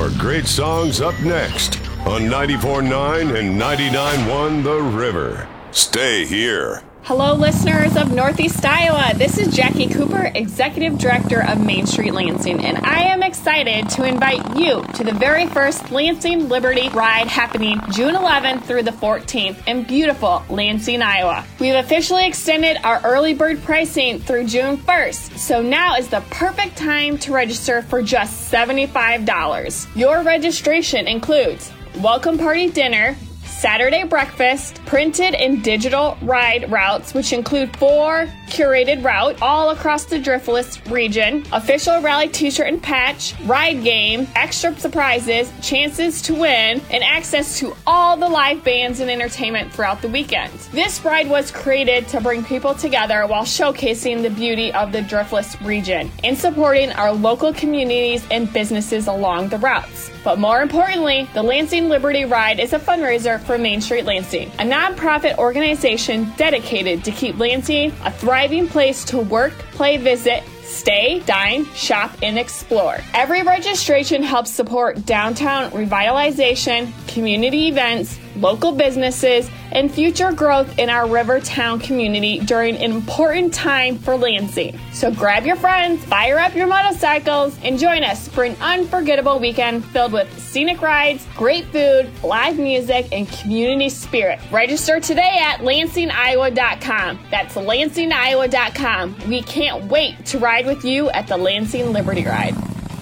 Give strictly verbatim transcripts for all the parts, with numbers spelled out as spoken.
more great songs up next on ninety-four point nine and ninety-nine point one The River. Stay here. Hello, listeners of Northeast Iowa. This is Jackie Cooper, Executive Director of Main Street Lansing, and I am excited to invite you to the very first Lansing Liberty Ride happening June eleventh through the fourteenth in beautiful Lansing, Iowa. We've officially extended our early bird pricing through June first, so now is the perfect time to register for just seventy-five dollars. Your registration includes welcome party dinner, Saturday breakfast, printed and digital ride routes, which include four curated routes all across the Driftless region, official rally t-shirt and patch, ride game, extra surprises, chances to win, and access to all the live bands and entertainment throughout the weekend. This ride was created to bring people together while showcasing the beauty of the Driftless region and supporting our local communities and businesses along the routes. But more importantly, the Lansing Liberty Ride is a fundraiser for Main Street Lansing, a nonprofit organization dedicated to keep Lansing a thriving place to work, play, visit, stay, dine, shop, and explore. Every registration helps support downtown revitalization, community events, local businesses, and future growth in our Rivertown community during an important time for Lansing. So grab your friends, fire up your motorcycles, and join us for an unforgettable weekend filled with scenic rides, great food, live music, and community spirit. Register today at Lansing Iowa dot com. That's Lansing Iowa dot com. We can't wait to ride with you at the Lansing Liberty Ride.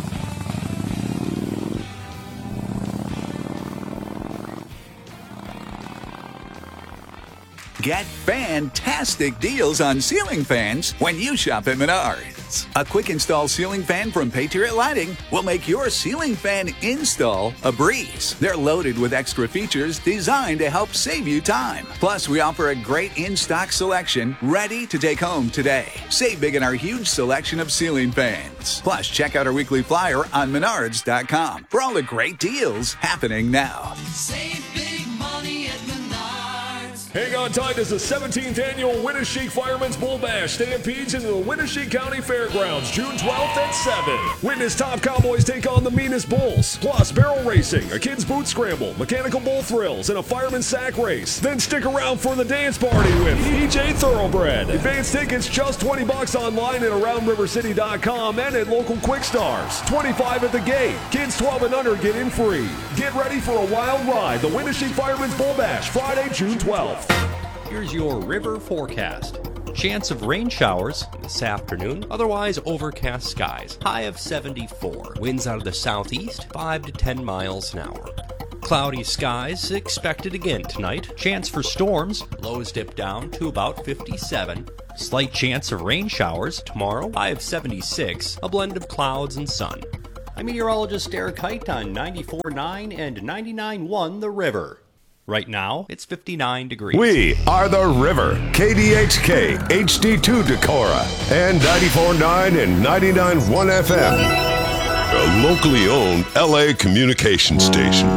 Get fantastic deals on ceiling fans when you shop at Menards. A quick install ceiling fan from Patriot Lighting will make your ceiling fan install a breeze. They're loaded with extra features designed to help save you time. Plus, we offer a great in-stock selection ready to take home today. Save big in our huge selection of ceiling fans. Plus, check out our weekly flyer on Menards dot com for all the great deals happening now. Save big money at Menards. Hang on tight as the seventeenth annual Winneshiek Fireman's Bull Bash stampedes into the Winneshiek County Fairgrounds June twelfth at seven. Witness top cowboys take on the meanest bulls, plus barrel racing, a kid's boot scramble, mechanical bull thrills, and a fireman's sack race. Then stick around for the dance party with E J Thoroughbred. Advance tickets just twenty bucks online at around river city dot com and at local Quick Stars. twenty-five at the gate. Kids twelve and under get in free. Get ready for a wild ride. The Winneshiek Fireman's Bull Bash, Friday, June twelfth. Here's your river forecast. Chance of rain showers this afternoon, otherwise overcast skies. High of seventy-four. Winds out of the southeast, five to ten miles an hour. Cloudy skies expected again tonight. Chance for storms, lows dip down to about fifty-seven. Slight chance of rain showers tomorrow, high of seventy-six, a blend of clouds and sun. I'm meteorologist Eric Height on ninety-four point nine and ninety-nine point one The River. Right now, it's fifty-nine degrees. We are The River, K D H K, H D two Decorah, and ninety-four point nine and ninety-nine point one F M. A locally owned L A communication station.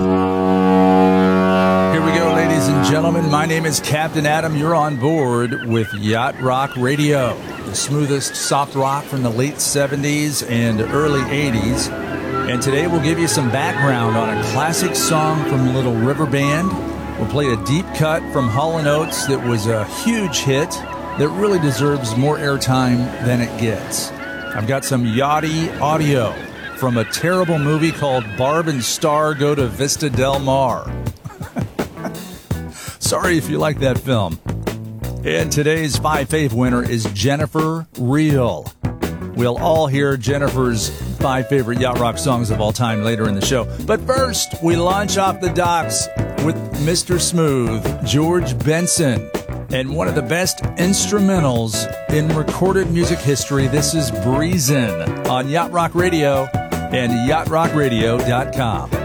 Here we go, ladies and gentlemen. My name is Captain Adam. You're on board with Yacht Rock Radio, the smoothest soft rock from the late seventies and early eighties. And today we'll give you some background on a classic song from Little River Band. We'll play a deep cut from Hall and Oates that was a huge hit that really deserves more airtime than it gets. I've got some yachty audio from a terrible movie called Barb and Star Go to Vista Del Mar. Sorry if you like that film. And today's Five Fave winner is Jennifer Reel. We'll all hear Jennifer's five favorite yacht rock songs of all time later in the show. But first, we launch off the docks with Mister Smooth, George Benson, and one of the best instrumentals in recorded music history. This is Breezin' on Yacht Rock Radio and yacht rock radio dot com.